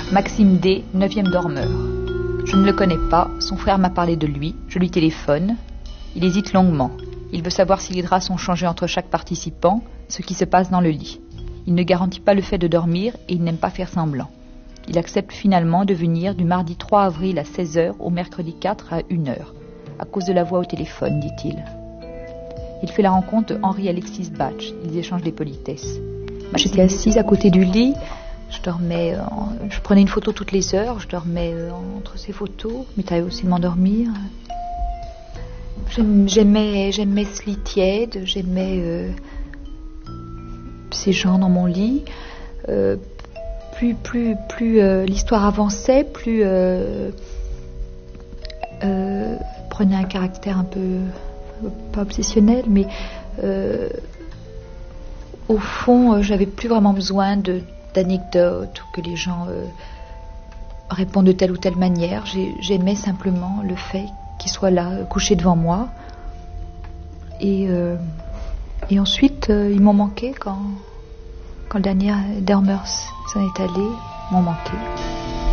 Maxime D, 9e dormeur. Je ne le connais pas, son frère m'a parlé de lui, je lui téléphone. Il hésite longuement. Il veut savoir si les draps sont changés entre chaque participant, ce qui se passe dans le lit. Il ne garantit pas le fait de dormir et il n'aime pas faire semblant. Il accepte finalement de venir du mardi 3 avril à 16h au mercredi 4 à 1h, à cause de la voix au téléphone, dit-il. Il fait la rencontre de Henri-Alexis Batch. Ils échangent des politesses. J'étais assise à côté du lit. Je prenais une photo toutes les heures. Je dormais entre ces photos. Mais t'avais aussi de m'endormir. J'aimais ce lit tiède. J'aimais ces gens dans mon lit. Plus l'histoire avançait, plus prenait un caractère un peu, pas obsessionnel, mais au fond, j'avais plus vraiment besoin d'anecdotes ou que les gens répondent de telle ou telle manière. J'aimais simplement le fait qu'ils soient là, couchés devant moi. Et ensuite, ils m'ont manqué quand le dernier dormeur s'en est allé, m'ont manqué.